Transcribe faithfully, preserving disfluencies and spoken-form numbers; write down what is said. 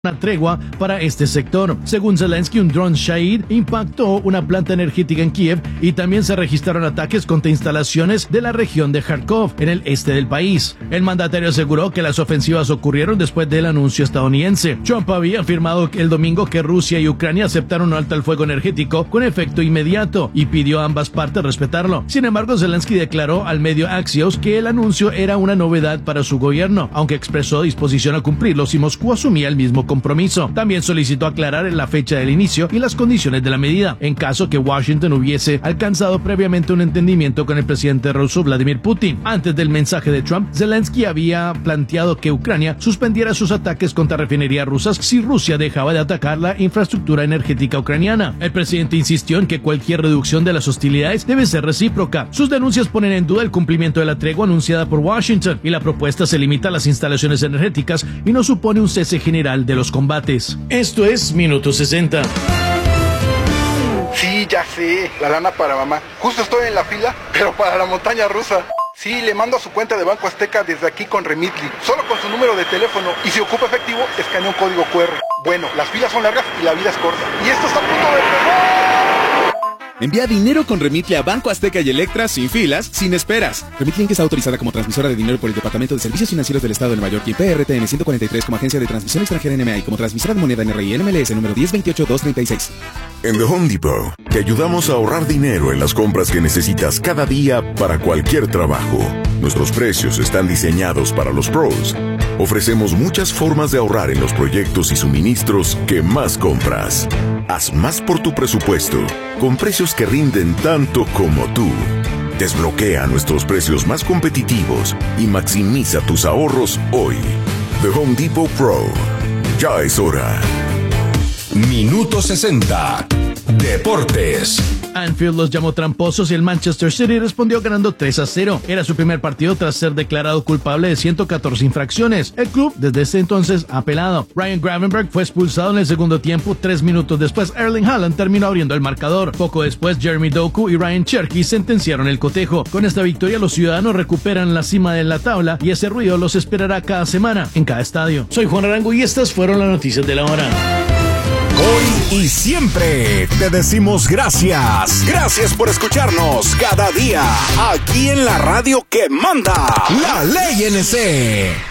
una tregua para este sector. Según Zelensky, un dron Shahid impactó una planta energética en Kiev y también se registraron ataques contra instalaciones de la región de Kharkov, en el este del país. El mandatario aseguró que las ofensivas ocurrieron después del anuncio estadounidense. Trump había afirmado el domingo que Rusia y Ucrania aceptaron un alto al fuego energético con efecto inmediato y pidió a ambas partes respetarlo. Sin embargo, Zelensky declaró al medio Axios que el anuncio era una novedad para su gobierno, aunque expresó disposición a cumplirlo si Moscú asumía el mismo compromiso. También solicitó aclarar la fecha del inicio y las condiciones de la medida, en caso que Washington hubiese alcanzado previamente un entendimiento con el presidente ruso Vladimir Putin. Antes del mensaje de Trump, Zelensky había planteado que Ucrania suspendiera sus ataques contra refinerías rusas si Rusia dejaba de atacar la infraestructura energética ucraniana. El presidente insistió en que cualquier reducción de las hostilidades debe ser recíproca. Sus denuncias ponen en duda el cumplimiento de la tregua anunciada por Washington, y la propuesta se limita a las instalaciones energéticas y no supone un cese general de los combates. Esto es Minuto sesenta. Sí, ya sé, la lana para mamá. Justo estoy en la fila, pero para la montaña rusa. Sí, le mando a su cuenta de Banco Azteca desde aquí con Remitly, solo con su número de teléfono, y si ocupa efectivo, escanea un código cu erre. Bueno, las filas son largas y la vida es corta. Y esto está a punto de pegar. Envía dinero con Remitly a Banco Azteca y Electra sin filas, sin esperas. Remitly está autorizada como transmisora de dinero por el Departamento de Servicios Financieros del Estado de Nueva York y P R T N ciento cuarenta y tres como agencia de transmisión extranjera N M A y como transmisora de moneda N R I N M L S número diez veintiocho dos treinta y seis. En The Home Depot te ayudamos a ahorrar dinero en las compras que necesitas cada día para cualquier trabajo. Nuestros precios están diseñados para los pros. Ofrecemos muchas formas de ahorrar en los proyectos y suministros que más compras. Haz más por tu presupuesto, con precios que rinden tanto como tú. Desbloquea nuestros precios más competitivos y maximiza tus ahorros hoy. The Home Depot Pro. Ya es hora. Minuto sesenta. Deportes. Anfield los llamó tramposos y el Manchester City respondió ganando tres a cero. Era su primer partido tras ser declarado culpable de ciento catorce infracciones. El club desde ese entonces ha apelado. Ryan Gravenberch fue expulsado en el segundo tiempo. Tres minutos después, Erling Haaland terminó abriendo el marcador. Poco después, Jeremy Doku y Ryan Cherky sentenciaron el cotejo. Con esta victoria, los ciudadanos recuperan la cima de la tabla y ese ruido los esperará cada semana en cada estadio. Soy Juan Arango y estas fueron las noticias de la hora. Hoy y siempre te decimos gracias. Gracias por escucharnos cada día aquí en la radio que manda. La Ley N C.